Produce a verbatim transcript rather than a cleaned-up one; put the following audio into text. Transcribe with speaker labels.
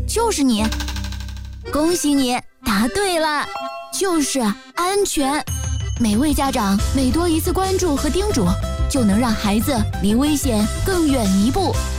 Speaker 1: 就是你。恭喜你答对了，就是安全。每位家长每多一次关注和叮嘱，就能让孩子离危险更远一步。